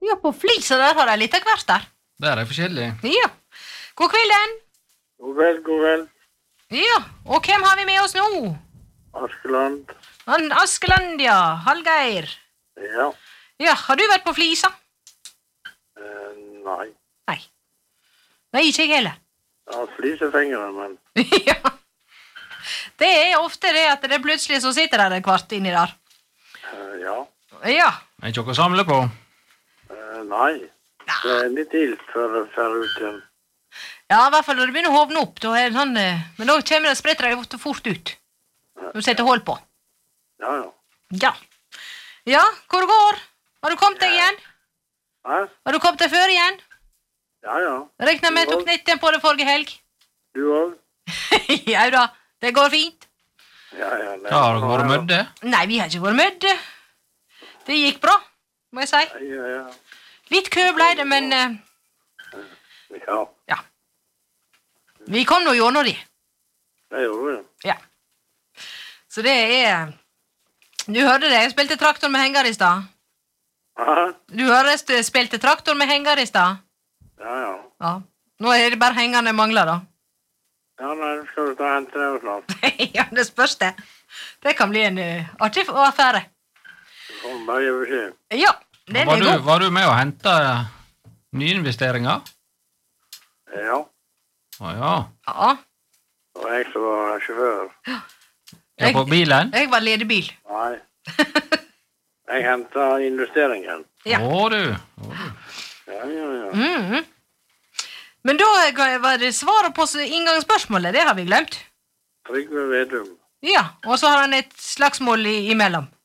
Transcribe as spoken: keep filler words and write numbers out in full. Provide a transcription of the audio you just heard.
Ja, på Flisa der har jeg litt av hvert der. Der er forskjellig. Ja. God kvelden. God kveld, god kveld. Ja, og hvem har vi med oss nå? Askeland. Han Askeland, ja. Hallgeir. Ja. Ja, har du vært på Flisa? Eh, nei. Nei. Nei, ikke jeg heller. Ja, flisefengere, men... Ja. Det er ofte det at det plutselig så sitter der en kvart inni der. Eh, ja. Ja. Er ikke noe å samle på? Eh, nei. Det er litt ilt før det fer ut igjen. Ja, i hvert fall når det begynner å hovne opp, da er det sånn, eh, men da kommer det, spretter det fort ut. Du setter hold på. Ja, ja. Ja. Ja, hvor går? Har du kommet deg igjen? Hæ? Har du kommet deg før igjen? Ja, ja. Regner med at du knytte på det forrige helg. Du også? Ja da, det går fint. Ja, ja. Det, Da har dere vært mødde? Nei, vi har ikke vært mødde. Det gikk bra, må jeg si. Ja, ja. Litt kø ble det, men eh, Ja, ja. Vi kom nå gjennom det. det gjorde vi. Ja. Så det er... Du hørte det, jeg spilte traktor med henger i stad. Hæ? Du hørte jeg spilte traktor med henger i stad. Ja, ja. Ja. Nå er det bare hengerne mangler da. Ja, nei, skal du ta og hente det snart. Ja, det spørs det. Det kan bli en uh, artig affære. Du får bare gi beskjed. Ja, den Var er du, god. var du med å hente nyinvesteringer? Ja, Å ja. Ja, og jeg som var sjåfør. Ja, på bilen? jeg var ledebil. Nei. Jeg hentet investeringen. Ja. Å du. Å, du. Ja, ja, ja. Mhm. Men da var det svaret på inngangsspørsmålet, det har vi glemt. Trygve Vedum. Ja, og så har han et slagsmål i, imellom.